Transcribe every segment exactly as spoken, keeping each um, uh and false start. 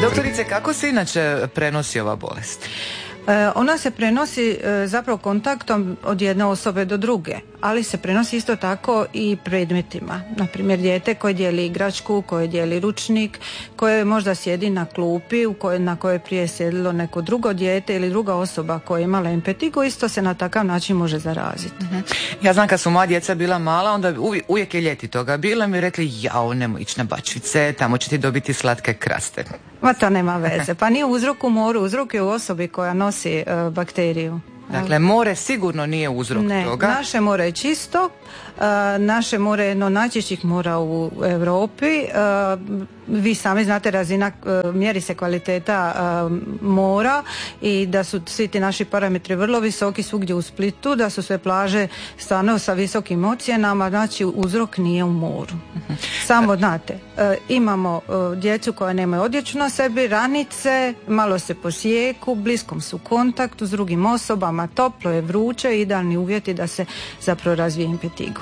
Doktorice, kako se inače prenosi ova bolest? E, ona se prenosi e, zapravo kontaktom od jedne osobe do druge, ali se prenosi isto tako i predmetima. Naprimjer, dijete koje dijeli igračku, koje dijeli ručnik, koje možda sjedi na klupi u kojoj, na kojoj je prije sjedilo neko drugo dijete ili druga osoba koja je imala empetigo, isto se na takav način može zaraziti. Uh-huh. Ja znam kad su moja djeca bila mala, onda uvijek, uvijek je ljeti toga bilo, mi rekli jao, nemoj ići na Bačvice, tamo će ti dobiti slatke kraste. Ma to nema veze, pa nije uzrok u moru, uzrok je u osobi koja nosi uh, bakteriju. Dakle, more sigurno nije uzrok ne, toga. Naše more je čisto, uh, naše more je jedno od najčišćih mora u Europi. Uh, vi sami znate, razina, uh, mjeri se kvaliteta uh, mora i da su svi ti naši parametri vrlo visoki svugdje u Splitu, da su sve plaže stvarno sa visokim ocjenama, znači uzrok nije u moru. Uh-huh. Samo znate, uh, imamo uh, djecu koja nemaju odjeću na sebi, ranice, malo se posijeku, u bliskom su kontaktu s drugim osobama, toplo je, vruće, idealni uvjeti da se zapravo razvije impetigo.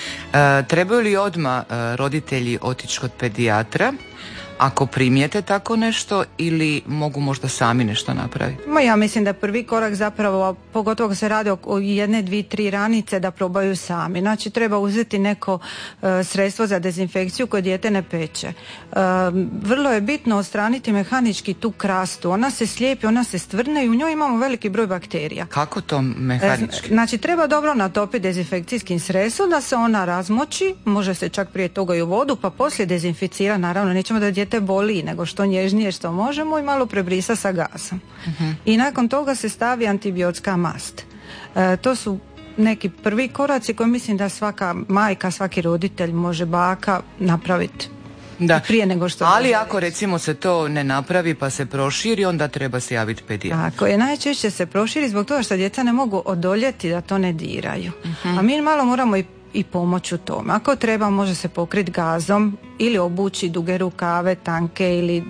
E, trebaju li odmah e, roditelji otići kod pedijatra ako primijete tako nešto ili mogu možda sami nešto napraviti? Ma ja mislim da je prvi korak zapravo, pogotovo ako se radi o jedne, dvije, tri ranice, da probaju sami. Znači treba uzeti neko uh, sredstvo za dezinfekciju koje dijete ne peče. Uh, vrlo je bitno odstraniti mehanički tu krastu. Ona se slijepi, ona se stvrne i u njoj imamo veliki broj bakterija. Kako to mehanički? Znači treba dobro natopiti dezinfekcijskim sredstvom da se ona razmoči, može se čak prije toga i u vodu, pa poslije dezinficira, naravno nećemo da dijete boli, nego što nježnije što možemo i malo prebrisa sa gasom. Uh-huh. I nakon toga se stavi antibiotska mast. E, to su neki prvi koraci koje mislim da svaka majka, svaki roditelj može, baka, napraviti. Da. Prije nego što... Ali ako recimo se to ne napravi pa se proširi, onda treba se javiti pedijatru. Tako je, najčešće se proširi zbog toga što djeca ne mogu odoljeti da to ne diraju. Uh-huh. A mi malo moramo i i pomoć u tome. Ako treba, može se pokriti gazom ili obući duge rukave, tanke ili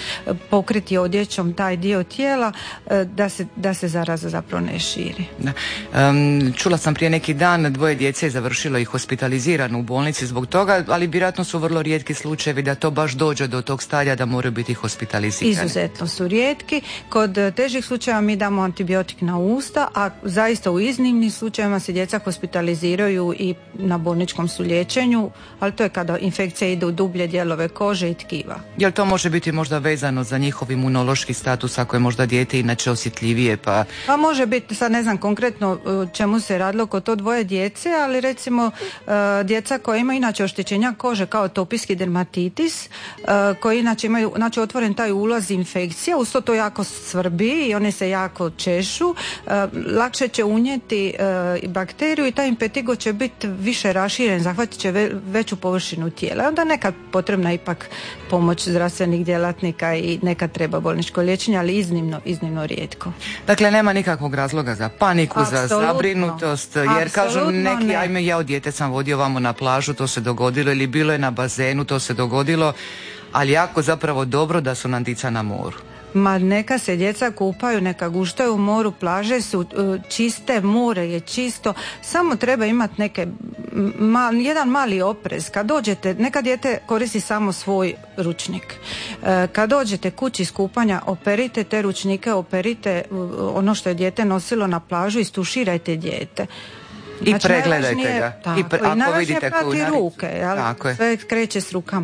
pokriti odjećom taj dio tijela da se, da se zaraza zapravo ne širi. Da. Um, čula sam prije neki dan, dvoje djece je završilo i hospitalizirano u bolnici zbog toga, ali vjerojatno su vrlo rijetki slučajevi da to baš dođe do tog stadija da moraju biti hospitalizirani. Izuzetno su rijetki. Kod težih slučajeva mi damo antibiotik na usta, a zaista u iznimnim slučajevima se djeca hospitaliziraju i na bolničkom su liječenju, ali to je kada infekcija ide u dublje dijelove kože i tkiva. Jel to može biti možda vezano za njihov imunološki status ako je možda dijete inače osjetljivije? Pa, pa može biti, sad ne znam konkretno čemu se radilo kod to dvoje djece, ali recimo uh, djeca koja imaju inače oštećenja kože kao atopijski dermatitis, uh, koji inače imaju znači otvoren taj ulaz infekcija, uz to to jako svrbi i one se jako češu, uh, lakše će unijeti uh, bakteriju i taj impetigo će biti više raširen, zahvatit će ve, veću površinu tijela. Onda nekad potrebna ipak pomoć zdravstvenih djelatnika i nekad treba bolničko liječenje, ali iznimno, iznimno rijetko. Dakle, nema nikakvog razloga za paniku, Absolutno. Za zabrinutost, jer Absolutno kažu neki, ne. ajme, ja od dijete sam vodio vamo na plažu, to se dogodilo, ili bilo je na bazenu, to se dogodilo, ali jako zapravo dobro da su nam dica na moru. Ma neka se djeca kupaju, neka guštaju u moru, plaže su uh, čiste, more je čisto, samo treba imati neke, ma, jedan mali oprez. Kad dođete, neka dijete koristi samo svoj ručnik. Uh, kad dođete kući iz kupanja, operite te ručnike, operite uh, ono što je dijete nosilo na plažu, istuširajte dijete. I znači, pregledajte ga. Tako, I, pre, i ako vidite prati ruke, ali sve kreće s rukama.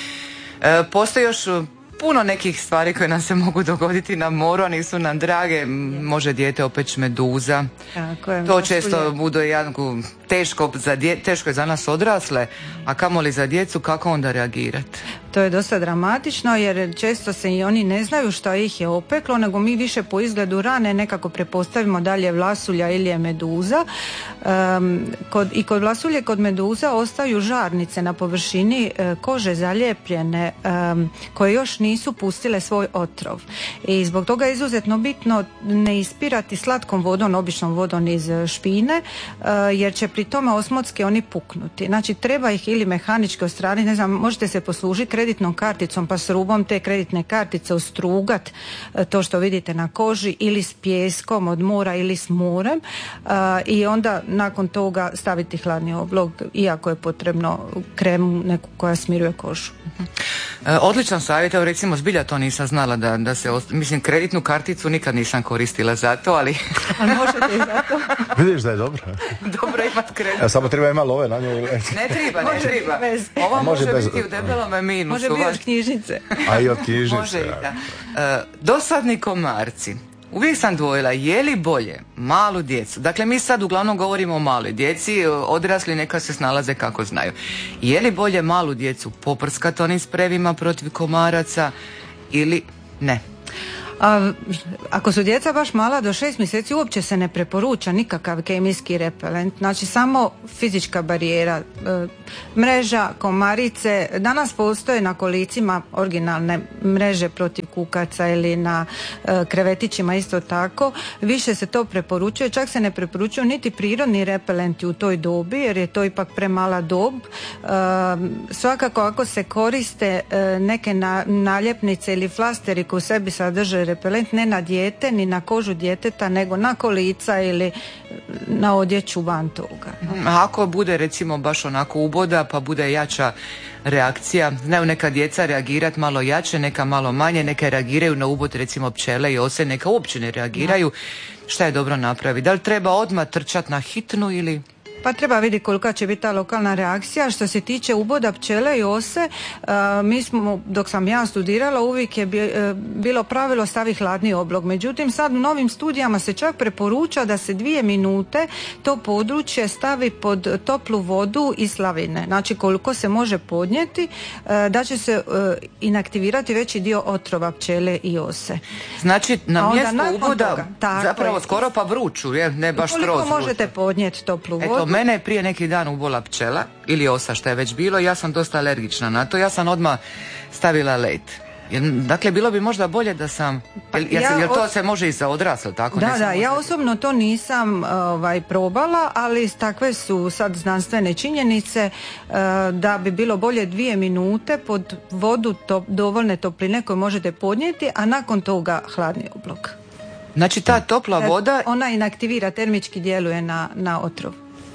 E, postoji još puno nekih stvari koje nam se mogu dogoditi na moru, a nisu nam drage. Može dijete opeći meduza. Tako je, to često bude jako teško za, dje, teško je za nas odrasle, a kamoli za djecu, kako onda reagirati? To je dosta dramatično jer često se i oni ne znaju što ih je opeklo, nego mi više po izgledu rane nekako prepostavimo da li je vlasulja ili je meduza. Um, kod, I kod vlasulje i kod meduza ostaju žarnice na površini uh, kože zalijepljene um, koje još nisu pustile svoj otrov. I zbog toga je izuzetno bitno ne ispirati slatkom vodom, običnom vodom iz špine, uh, jer će pri tome osmotski oni puknuti. Znači treba ih ili mehanički odstraniti, ne znam, možete se poslužiti kreditnom karticom pa s rubom te kreditne kartice ustrugat to što vidite na koži ili s pijeskom od mora ili s morem i onda nakon toga staviti hladni oblog, iako je potrebno kremu neku koja smiruje kožu. Odličan savjet, evo recimo zbilja to nisam znala da, da se, ost... mislim kreditnu karticu nikad nisam koristila za to, ali... ali možete i za to. Vidiš da je dobro. Dobro imat kredit. Ja, samo treba ima love na njoj. Ne treba, ne treba. Bez. Ova može, može bez... biti u debelome minusu. Može biti od knjižnice. A i od knjižnice. Može i da. Uh, dosadni komarci. Uvijek sam dvojila, je li bolje malu djecu, dakle mi sad uglavnom govorimo o maloj djeci, odrasli neka se snalaze kako znaju, je li bolje malu djecu poprskati onim sprejevima protiv komaraca ili ne? A, ako su djeca baš mala do šest mjeseci uopće se ne preporuča nikakav kemijski repelent, znači samo fizička barijera, e, mreža, komarice. Danas postoje na kolicima originalne mreže protiv kukaca ili na e, krevetićima isto tako. Više se to preporučuje, čak se ne preporučuju niti prirodni repelenti u toj dobi jer je to ipak premala dob. E, svakako ako se koriste e, neke na, naljepnice ili flasteri koji u sebi sadrže repelent, ne na dijete ni na kožu djeteta nego na kolica ili na odjeću van toga. Ako bude recimo baš onako uboda pa bude jača reakcija, znaju neka djeca reagirati malo jače, neka malo manje, neka reagiraju na ubod recimo pčele i ose, neka uopće ne reagiraju. Da. Šta je dobro napraviti? Da li treba odmah trčati na hitnu ili... Pa treba vidjeti kolika će biti ta lokalna reakcija. Što se tiče uboda pčele i ose, uh, mi smo, dok sam ja studirala, uvijek je bi, uh, bilo pravilo stavi hladni oblog. Međutim, sad u novim studijama se čak preporuča da se dvije minute to područje stavi pod toplu vodu i slavine. Znači koliko se može podnijeti, uh, da će se uh, inaktivirati veći dio otrova pčele i ose. Znači na mjestu uboda toga, zapravo je. Skoro pa vruću, je? Ne baš skroz vruću. Koliko možete podnijeti toplu vodu? Eto, mene je prije neki dan ubola pčela ili osa što je već bilo, ja sam dosta alergična na to, ja sam odmah stavila led. Dakle, bilo bi možda bolje da sam, pa, jel, ja, jel to se može i za odrasle, tako? Da, da, ja osobno to nisam ovaj, probala, ali takve su sad znanstvene činjenice uh, da bi bilo bolje dvije minute pod vodu top, dovoljne topline koje možete podnijeti, a nakon toga hladni oblog. Znači ta topla voda... Ona inaktivira, termički djeluje na, na otrov.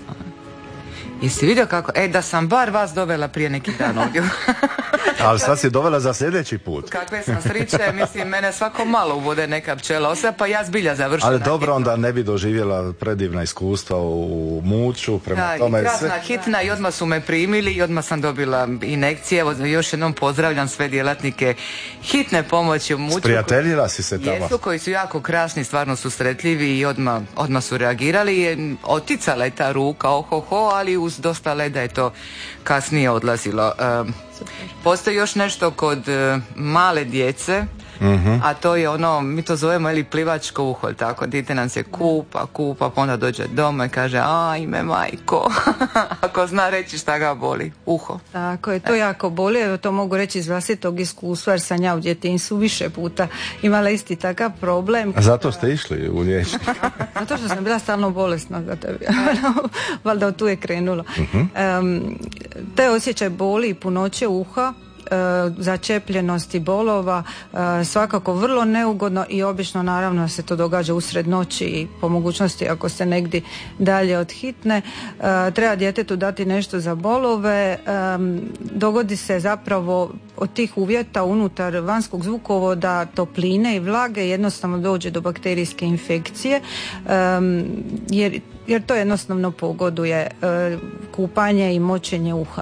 Jesi vidio kako? E, da sam bar vas dovela prije neki dan ovdje. Ali sad si dovela za sljedeći put. Kakve sam sriće, mislim, mene svako malo uvode neka pčela osa, pa ja zbilja završila. Ali dobro, onda ne bi doživjela predivna iskustva u Muću, prema da, tome... I krasna sve... hitna i odmah su me primili i odmah sam dobila injekcije. Evo, još jednom pozdravljam sve djelatnike hitne pomoći u Muću. Sprijateljila si se tamo. Jesu, koji su jako krasni, stvarno su sretljivi i odmah, odmah su reagirali. Oticala je ta ruka, ohoho, ali uz dosta leda je to kasnije odlazilo. Um, postoji još nešto kod uh, male djece, mm-hmm. a to je ono, mi to zovemo ili plivačko uho, tako, dite nam se kupa, kupa, pa onda dođe doma i kaže, ajme majko, ako zna reći šta ga boli, uho. Tako je, to jako boli, evo to mogu reći iz vlastitog iskustva, jer sam ja u djetinjstvu više puta imala isti takav problem. A zato ste išli u liječnika? Zato što sam bila stalno bolesna, zato je, valjda od tu je krenulo. Mm-hmm. Um, te osjećaj boli i punoće uha, začepljenosti bolova, svakako vrlo neugodno i obično naravno se to događa usred noći i po mogućnosti ako ste negdje dalje od hitne. Treba djetetu dati nešto za bolove. Dogodi se zapravo od tih uvjeta unutar vanjskog zvukovoda, topline i vlage, jednostavno dođe do bakterijske infekcije jer jer to jednostavno pogoduje kupanje i močenje uha.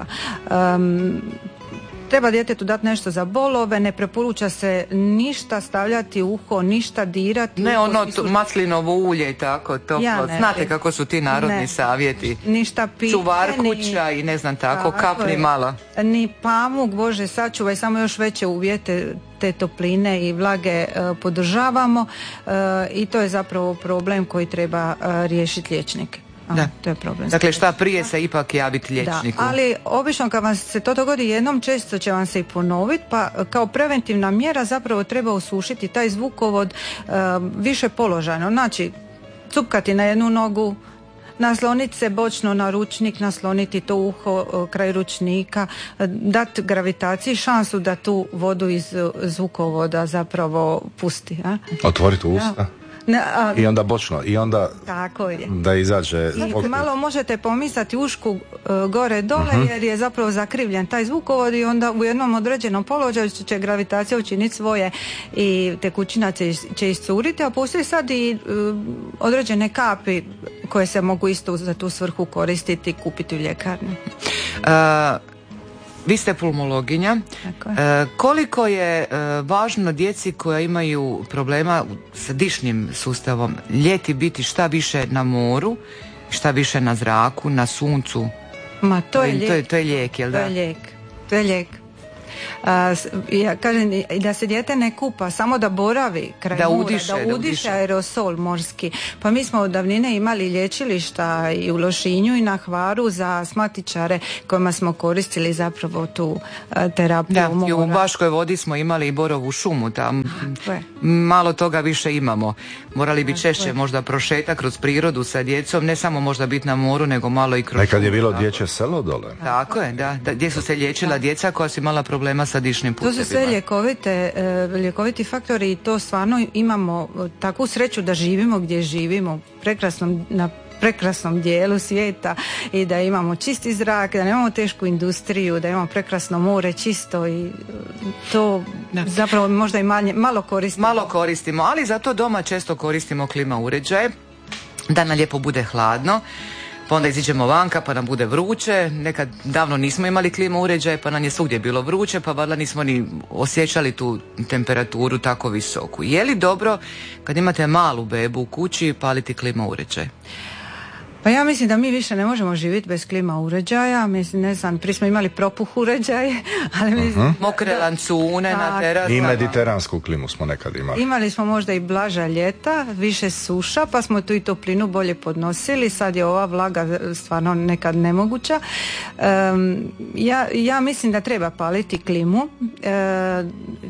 Treba djetetu dati nešto za bolove, ne preporuča se ništa stavljati u uho, ništa dirati. Ne ono smislu... maslinovo ulje i tako, to ja ne, znate kako su ti narodni ne, savjeti. Ništa pite, čuvar kuća ni, i ne znam tako, tako kapni je. Malo. Ni pamuk, Bože sačuvaj, samo još veće uvjete te topline i vlage e, podržavamo e, i to je zapravo problem koji treba e, riješiti liječnik. A, da. To je problem. Dakle, šta prije se ipak javiti liječniku. Da, ali obično kad vam se to dogodi jednom, često će vam se i ponoviti, pa kao preventivna mjera zapravo treba osušiti taj zvukovod uh, više položajno. Znači, cupkati na jednu nogu, nasloniti se bočno na ručnik, nasloniti to uho kraj ručnika, dati gravitaciji šansu da tu vodu iz zvukovoda zapravo pusti. A? Otvoriti usta. Ja. Ne, a, I onda bočno, i onda tako je. Da izađe. I malo možete pomisati ušku uh, gore dole, uh-huh. jer je zapravo zakrivljen taj zvukovod i onda u jednom određenom položaju će gravitacija učiniti svoje i tekućina će, će iscuriti, a postoji sad i uh, određene kapi koje se mogu isto za tu svrhu koristiti i kupiti u ljekarni. Uh, Vi ste pulmologinja. E, koliko je e, važno djeci koja imaju problema sa dišnim sustavom ljeti biti šta više na moru, šta više na zraku, na suncu? Ma to je lijek. To je, to je lijek, jel da? To je lijek. To je lijek. A, ja kažem da se dijete ne kupa, samo da boravi kraj da mora, udiše, da udiše, da udiše aerosol morski. Pa mi smo od davnine imali lječilišta i u Lošinju i na Hvaru za smatičare kojima smo koristili zapravo tu a, terapiju da, mora. I u Baškoj Vodi smo imali i borovu šumu tam. Malo toga više imamo. Morali bi češće možda prošetak kroz prirodu sa djecom, ne samo možda biti na moru, nego malo i kroz nekad je bilo tako. Dječje selo dole. Tako je, da, da gdje su se liječila da. djeca koja su imala problema sa dišnim putevima. To su sve ljekovite, ljekoviti faktori i to stvarno imamo takvu sreću da živimo gdje živimo, prekrasnom, na prekrasnom dijelu svijeta i da imamo čisti zrak, da nemamo tešku industriju, da imamo prekrasno more čisto i to da. zapravo možda i manje, malo koristimo. Malo koristimo, ali zato doma često koristimo klima uređaje, da nam lijepo bude hladno. Pa onda iziđemo vanka pa nam bude vruće, nekad davno nismo imali klima uređaje pa nam je svugdje bilo vruće pa valjda nismo ni osjećali tu temperaturu tako visoku. Je li dobro kad imate malu bebu u kući paliti klima uređaj? Pa ja mislim da mi više ne možemo živjeti bez klima uređaja, mislim, ne znam, prije smo imali propuh uređaje, ali mislim... Uh-huh. Mokre lancune da, na terasama. I mediteransku klimu smo nekad imali. Imali smo možda i blaža ljeta, više suša, pa smo tu i toplinu bolje podnosili, sad je ova vlaga stvarno nekad nemoguća. Um, ja, ja mislim da treba paliti klimu, um,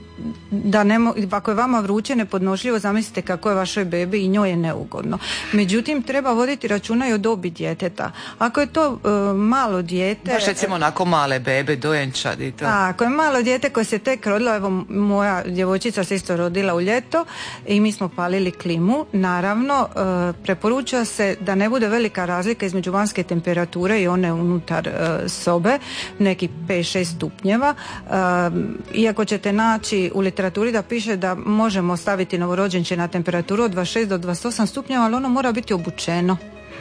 da ne mo- ako je vama vruće nepodnošljivo, zamislite kako je vašoj bebi i njoj je neugodno. Međutim, treba voditi računa i o dobi djeteta. Ako je to uh, malo dijete... Baš recimo onako male bebe, dojenčad i to. A, ako je malo dijete koje se tek rodila, evo moja djevojčica se isto rodila u ljeto i mi smo palili klimu, naravno uh, preporuča se da ne bude velika razlika između vanjske temperature i one unutar uh, sobe, neki pet šest stupnjeva. Uh, iako ćete naći u literaturi da piše da možemo staviti novorođenče na temperaturu od dvadeset šest do dvadeset osam stupnjeva, ali ono mora biti obučeno.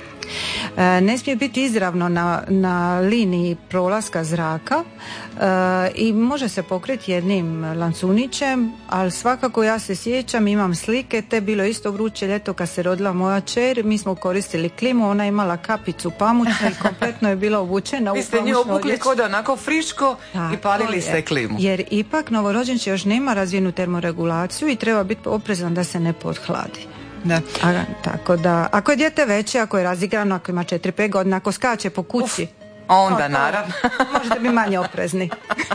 E, ne smije biti izravno na, na liniji prolaska zraka e, i može se pokriti jednim lancunićem, ali svakako ja se sjećam, imam slike, te bilo isto vruće ljeto kad se rodila moja kćer, mi smo koristili klimu, ona imala kapicu pamučnu i kompletno je bila obučena u pamučnu odjeću. Vi ste nju obukli kod onako friško i palili ste klimu. Jer ipak novorođenče još nema razvijenu termoregulaciju i treba biti oprezan da se ne pothladi. Da. A, tako da, ako je dijete veće, ako je razigrano, ako ima četiri pet godina, ako skače po kući, Uf, onda no, naravno možete biti manje oprezni.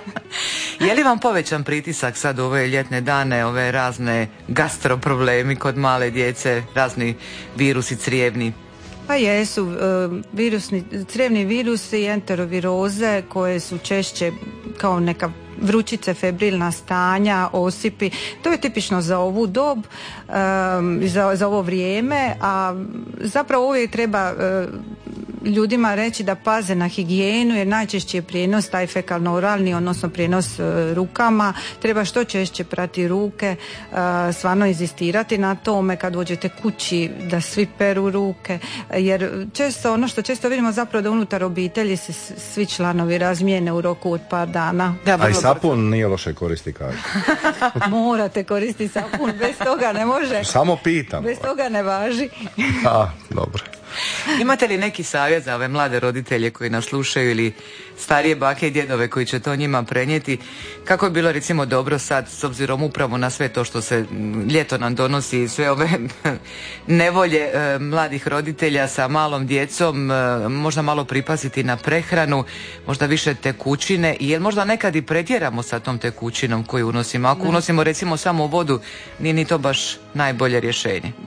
Je li vam povećan pritisak sad u ove ljetne dane, ove razne gastroproblemi kod male djece, razni virusi crijevni? Pa jesu, uh, virusni, crijevni virusi i enteroviroze koje su češće kao neka vrućice, febrilna stanja, osipi. To je tipično za ovu dob, um, za, za ovo vrijeme, a zapravo uvijek treba uh, ljudima reći da paze na higijenu, jer najčešće je prijenos taj fekalno-oralni, odnosno prijenos uh, rukama. Treba što češće prati ruke, uh, stvarno inzistirati na tome kad dođete kući da svi peru ruke, jer često, ono što često vidimo zapravo da unutar obitelji se svi članovi razmijene u roku od par dana. Da, a i sapun nije loše koristi kažu. Morate koristiti sapun, bez toga ne može. Samo pitam. Bez toga ne važi. A, dobro. Imate li neki savjet za ove mlade roditelje koji nas slušaju ili starije bake i djedove koji će to njima prenijeti? Kako je bilo recimo dobro sad s obzirom upravo na sve to što se ljeto nam donosi, sve ove nevolje e, mladih roditelja sa malom djecom, e, možda malo pripaziti na prehranu, možda više tekućine i jel možda nekad i pretjeramo sa tom tekućinom koju unosimo? Ako unosimo recimo samo vodu, nije ni to baš najbolje rješenje.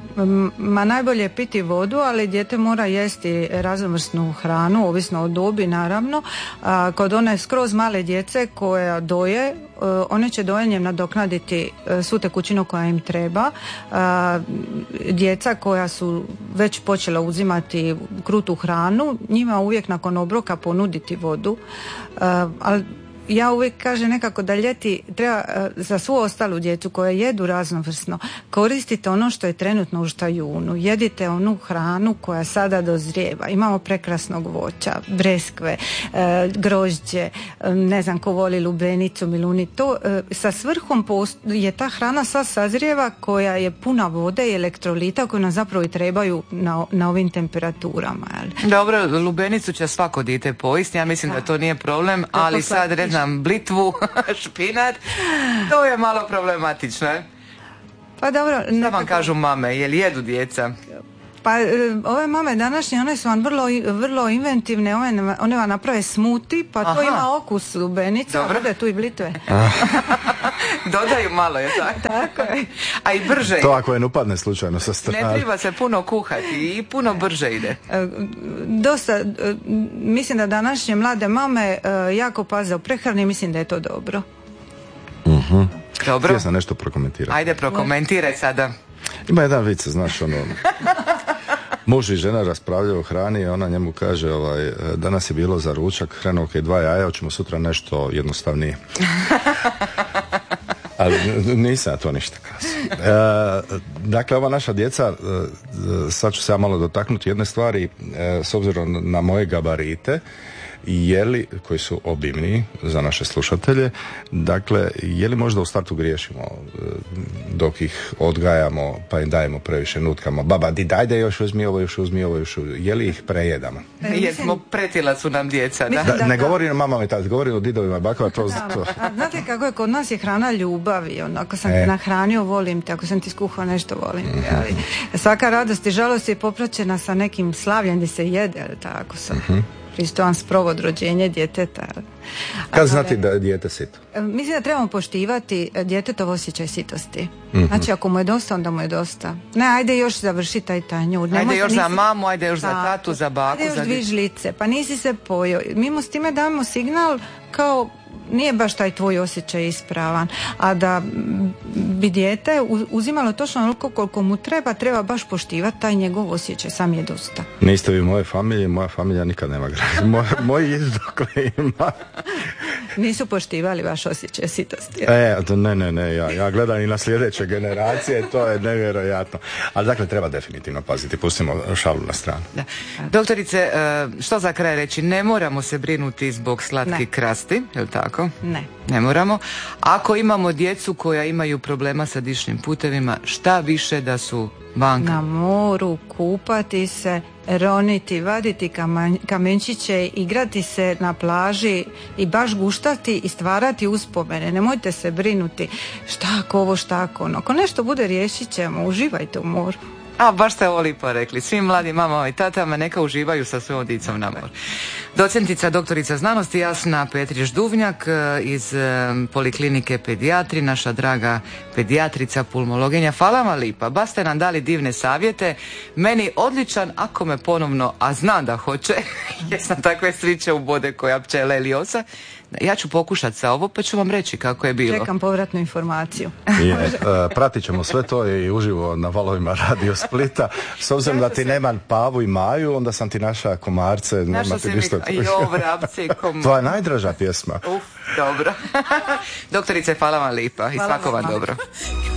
Ma najbolje je piti vodu, ali dijete mora jesti raznovrsnu hranu, ovisno o dobi naravno. A, kod one skroz male djece koja doje, one će dojenjem nadoknaditi svu tekućinu koja im treba. A, djeca koja su već počela uzimati krutu hranu, njima uvijek nakon obroka ponuditi vodu, a, ali ja uvijek kažem nekako da ljeti treba za svu ostalu djecu koja jedu raznovrsno koristite ono što je trenutno u štajunu. Jedite onu hranu koja sada dozrijeva. Imamo prekrasnog voća, breskve, e, grožđe, e, ne znam ko voli lubenicu, miluni. To e, sa svrhom post- je ta hrana sva sazrijeva koja je puna vode i elektrolita koji nam zapravo i trebaju na, na ovim temperaturama. Jel? Dobro, lubenicu će svako dijete pojesti, ja mislim da, da to nije problem, ali sad ne znam, blitvu, špinat, to je malo problematično. Pa dobro, šta nekako vam kažu mame, je li jedu djeca? Pa ove mame današnje, one su vam vrlo, vrlo inventivne, one, one vam naprave smuti, pa Aha. to ima okus lubenica, a bude tu i blitve. Dodaju malo, je tako? Tako je. A i brže to ako je upadne slučajno sa strane. Ne treba se puno kuhati i puno brže ide. Dosta, mislim da današnje mlade mame jako paze o prehrani, mislim da je to dobro. Uh-huh. Dobro. Htio sam nešto prokomentirati. Ajde, prokomentiraj sada. Ima jedan vic, znaš, ono, muž i žena raspravljaju o hrani i ona njemu kaže, ovaj, danas je bilo za ručak hrenovke i dva jaja, hoćemo sutra nešto jednostavnije. Ali nisam ja to ništa kazao. E, dakle, ova naša djeca, e, sad ću se ja malo dotaknuti jedne stvari, e, s obzirom na moje gabarite, je li, koji su obimniji za naše slušatelje, dakle, je li možda u startu griješimo dok ih odgajamo pa im dajemo previše nutkama, baba di dajde još uzmi ovo, još uzmi ovo, još uzmi, je li ih prejedamo? Jer smo pretila su nam djeca, da? da, da ne govorim o mamama i tati, govorim o didovima i bakama, to, to. A znate kako je, kod nas je hrana ljubavi, ono, ako sam e. te nahranio, volim te, ako sam ti skuhao nešto, volim te, mm-hmm. ali svaka radost i žalost je popraćena sa nekim slavljem gdje se jede, ali tako sam. Mm-hmm. pristojan sprovod rođenja djeteta. Kad znati da je dijete sito? Mislim da trebamo poštivati djetetov osjećaj sitosti. Mm-hmm. Znači ako mu je dosta, onda mu je dosta. Ne, ajde još završi taj tanjur. Ajde još nisi... za mamu, ajde još za tatu, za baku. Ajde još za... dvi žlice, pa nisi se pojio. Mi mu s time damo signal kao nije baš taj tvoj osjećaj ispravan, a da bi dijete uzimalo točno onoliko koliko mu treba, treba baš poštivati taj njegov osjećaj, sam je dosta. Niste vi moje familije, moja familija nikad nema građa. Moj, moj jedu dokle ima. Nisu poštivali vaš osjećaj sitosti. E, ne, ne, ne, ja, ja gledam i na sljedeće generacije, to je nevjerojatno. Ali dakle, treba definitivno paziti, pustimo šalu na stranu. Da. Doktorice, što za kraj reći, ne moramo se brinuti zbog slatkih krasti, je li tako? Ne. Ne moramo. Ako imamo djecu koja imaju problema sa dišnim putevima, šta više da su vanka? Na moru, kupati se, roniti, vaditi kamen, kamenčiće, igrati se na plaži i baš guštati i stvarati uspomene. Nemojte se brinuti šta ako ovo, šta ako ono. Ako nešto bude, riješit ćemo. Uživajte u moru. A, baš ste ovo lipo rekli. Svim mladim mamama i tatama neka uživaju sa svojom dicom na moru. Docentica, doktorica znanosti Jasna Petrić-Duvnjak iz Poliklinike pedijatri, naša draga pedijatrica, pulmologinja. Hvala vam lipa. Baš ste nam dali divne savjete. Meni odličan, ako me ponovno, a znam da hoće, jer sam takve sriće ubode koja pčela ili osa. Ja ću pokušati sa ovo, pa ću vam reći kako je bilo. Čekam povratnu informaciju. Je, uh, pratit ćemo sve to i uživo na valovima Radio Splita. S obzirom da ti nemam Pavu i Maju, onda sam ti naša komarce. Naša si mi, jo, vrapci, komar. To je najdraža pjesma. Uf, dobro. Doktorice, hvala vam lipa i svako vam dobro.